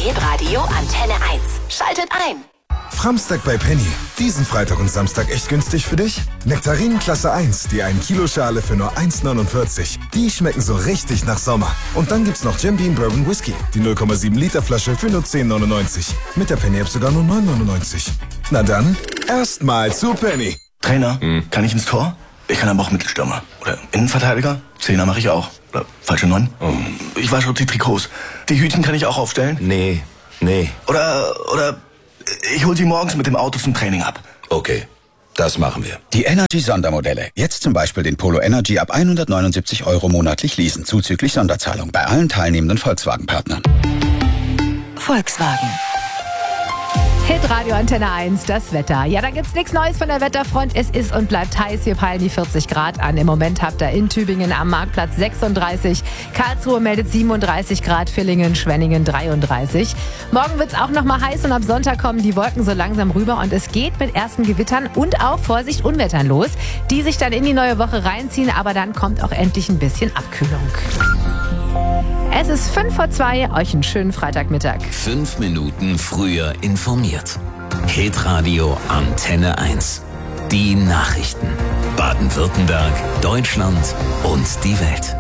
Hitradio Antenne 1. Schaltet ein. Framstag bei Penny. Diesen Freitag und Samstag echt günstig für dich? Nektarinen Klasse 1, die 1 Kilo Schale für nur 1,49. Die schmecken so richtig nach Sommer. Und dann gibt's noch Jim Beam Bourbon Whisky, die 0,7 Liter Flasche für nur 10,99. Mit der Penny App sogar nur 9,99. Na dann, erstmal zu Penny. Trainer, kann ich ins Tor? Ich kann aber auch Mittelstürmer. Oder Innenverteidiger? Zehner mache ich auch. Oder falsche 9? Ich wasche die Trikots. Die Hütchen kann ich auch aufstellen? Nee. Oder ich hol sie morgens mit dem Auto zum Training ab. Okay, das machen wir. Die Energy-Sondermodelle. Jetzt zum Beispiel den Polo Energy ab 179 € monatlich leasen, zuzüglich Sonderzahlung bei allen teilnehmenden Volkswagen-Partnern. Volkswagen. Hitradio Antenne 1, das Wetter. Ja, da gibt's nichts Neues von der Wetterfront. Es ist und bleibt heiß. Wir peilen die 40 Grad an. Im Moment habt ihr in Tübingen am Marktplatz 36. Karlsruhe meldet 37 Grad, Villingen, Schwenningen 33. Morgen wird's auch noch mal heiß und ab Sonntag kommen die Wolken so langsam rüber und es geht mit ersten Gewittern und auch, Vorsicht, Unwettern los, die sich dann in die neue Woche reinziehen, aber dann kommt auch endlich ein bisschen Abkühlung. Es ist 2:05, euch einen schönen Freitagmittag. 5 Minuten früher informiert. Hitradio Antenne 1. Die Nachrichten. Baden-Württemberg, Deutschland und die Welt.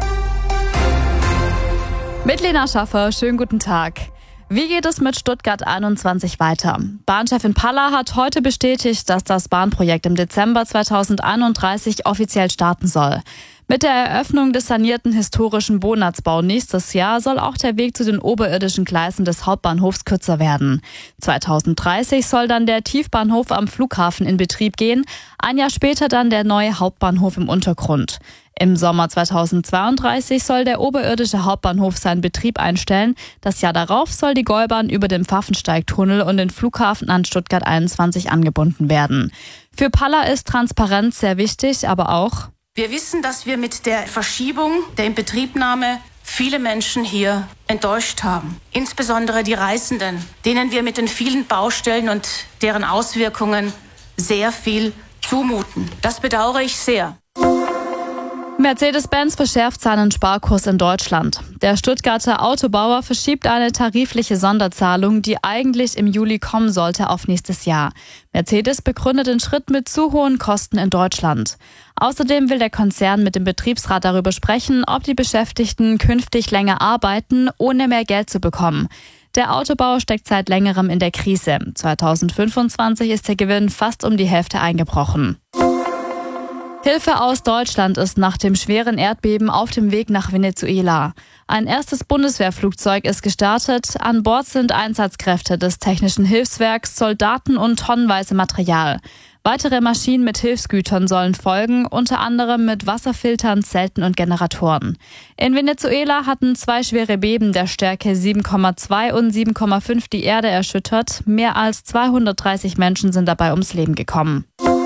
Mit Lena Schaffer, schönen guten Tag. Wie geht es mit Stuttgart 21 weiter? Bahnchefin Palla hat heute bestätigt, dass das Bahnprojekt im Dezember 2031 offiziell starten soll. Mit der Eröffnung des sanierten historischen Bonatzbau nächstes Jahr soll auch der Weg zu den oberirdischen Gleisen des Hauptbahnhofs kürzer werden. 2030 soll dann der Tiefbahnhof am Flughafen in Betrieb gehen, ein Jahr später dann der neue Hauptbahnhof im Untergrund. Im Sommer 2032 soll der oberirdische Hauptbahnhof seinen Betrieb einstellen. Das Jahr darauf soll die Gäubahn über den Pfaffensteigtunnel und den Flughafen an Stuttgart 21 angebunden werden. Für Palla ist Transparenz sehr wichtig, aber auch: Wir wissen, dass wir mit der Verschiebung der Inbetriebnahme viele Menschen hier enttäuscht haben. Insbesondere die Reisenden, denen wir mit den vielen Baustellen und deren Auswirkungen sehr viel zumuten. Das bedauere ich sehr. Mercedes-Benz verschärft seinen Sparkurs in Deutschland. Der Stuttgarter Autobauer verschiebt eine tarifliche Sonderzahlung, die eigentlich im Juli kommen sollte, auf nächstes Jahr. Mercedes begründet den Schritt mit zu hohen Kosten in Deutschland. Außerdem will der Konzern mit dem Betriebsrat darüber sprechen, ob die Beschäftigten künftig länger arbeiten, ohne mehr Geld zu bekommen. Der Autobau steckt seit längerem in der Krise. 2025 ist der Gewinn fast um die Hälfte eingebrochen. Hilfe aus Deutschland ist nach dem schweren Erdbeben auf dem Weg nach Venezuela. Ein erstes Bundeswehrflugzeug ist gestartet. An Bord sind Einsatzkräfte des Technischen Hilfswerks, Soldaten und tonnenweise Material. Weitere Maschinen mit Hilfsgütern sollen folgen, unter anderem mit Wasserfiltern, Zelten und Generatoren. In Venezuela hatten 2 schwere Beben der Stärke 7,2 und 7,5 die Erde erschüttert. Mehr als 230 Menschen sind dabei ums Leben gekommen.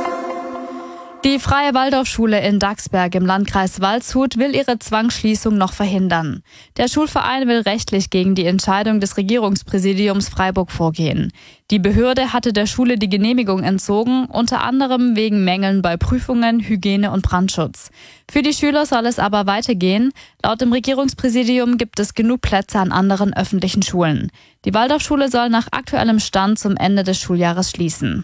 Die Freie Waldorfschule in Daxberg im Landkreis Waldshut will ihre Zwangsschließung noch verhindern. Der Schulverein will rechtlich gegen die Entscheidung des Regierungspräsidiums Freiburg vorgehen. Die Behörde hatte der Schule die Genehmigung entzogen, unter anderem wegen Mängeln bei Prüfungen, Hygiene und Brandschutz. Für die Schüler soll es aber weitergehen. Laut dem Regierungspräsidium gibt es genug Plätze an anderen öffentlichen Schulen. Die Waldorfschule soll nach aktuellem Stand zum Ende des Schuljahres schließen.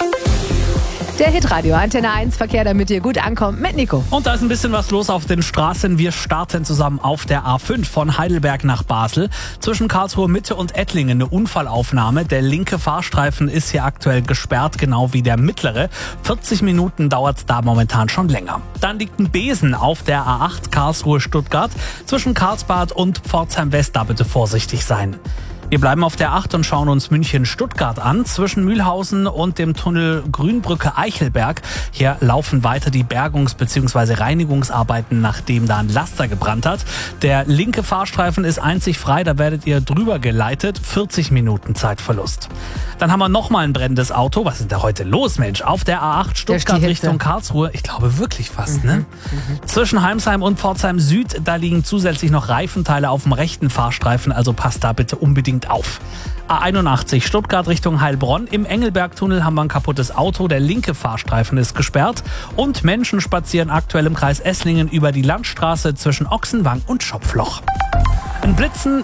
Der Hitradio Antenne 1 Verkehr, damit ihr gut ankommt, mit Nico. Und da ist ein bisschen was los auf den Straßen. Wir starten zusammen auf der A5 von Heidelberg nach Basel. Zwischen Karlsruhe Mitte und Ettlingen eine Unfallaufnahme. Der linke Fahrstreifen ist hier aktuell gesperrt, genau wie der mittlere. 40 Minuten dauert es da momentan schon länger. Dann liegt ein Besen auf der A8 Karlsruhe-Stuttgart. Zwischen Karlsbad und Pforzheim West, da bitte vorsichtig sein. Wir bleiben auf der 8 und schauen uns München-Stuttgart an. Zwischen Mühlhausen und dem Tunnel Grünbrücke-Eichelberg. Hier laufen weiter die Bergungs- bzw. Reinigungsarbeiten, nachdem da ein Laster gebrannt hat. Der linke Fahrstreifen ist einzig frei, da werdet ihr drüber geleitet. 40 Minuten Zeitverlust. Dann haben wir nochmal ein brennendes Auto. Was ist da heute los, Mensch? Auf der A8 Stuttgart Richtung Karlsruhe. Ich glaube wirklich fast, ne? Zwischen Heimsheim und Pforzheim Süd, da liegen zusätzlich noch Reifenteile auf dem rechten Fahrstreifen. Also passt da bitte unbedingt auf. A81 Stuttgart Richtung Heilbronn. Im Engelbergtunnel haben wir ein kaputtes Auto. Der linke Fahrstreifen ist gesperrt. Und Menschen spazieren aktuell im Kreis Esslingen über die Landstraße zwischen Ochsenwang und Schopfloch. Ein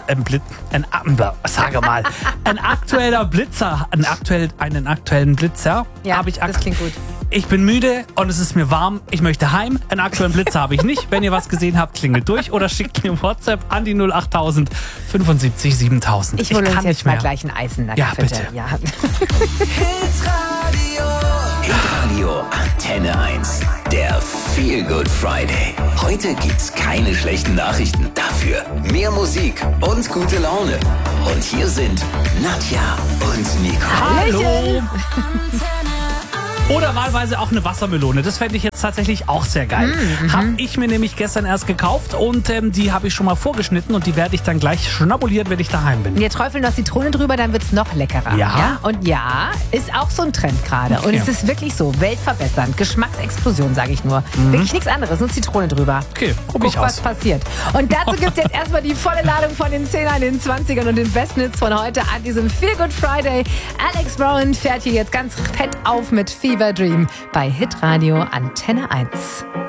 aktueller Blitzer, einen aktuellen Blitzer habe ich. Das klingt gut. Ich bin müde und es ist mir warm. Ich möchte heim. Einen aktuellen Blitzer habe ich nicht. Wenn ihr was gesehen habt, klingelt durch oder schickt mir WhatsApp an die 08000 75 7000. Ich hole uns jetzt mal gleich ein Eisennacke. Ja, bitte. Ja. Hitradio Antenne 1. Der Feel Good Friday. Heute gibt's keine schlechten Nachrichten. Dafür mehr Musik und gute Laune. Und hier sind Nadja und Nico. Hallo. Oder wahlweise auch eine Wassermelone. Das fände ich jetzt tatsächlich auch sehr geil. Habe ich mir nämlich gestern erst gekauft und die habe ich schon mal vorgeschnitten und die werde ich dann gleich schnabuliert, wenn ich daheim bin. Wir träufeln noch Zitrone drüber, dann wird es noch leckerer. Ja. Und ja, ist auch so ein Trend gerade. Und es ist wirklich so, weltverbessernd. Geschmacksexplosion, sage ich nur. Wirklich nichts anderes, nur Zitrone drüber. Okay, probier ich aus. Was passiert. Und dazu gibt es jetzt erstmal die volle Ladung von den 10ern, den 20ern und den besten Hits von heute an diesem Feel Good Friday. Alex Brown fährt hier jetzt ganz fett auf mit Fever Dream bei Hitradio Antenne 1.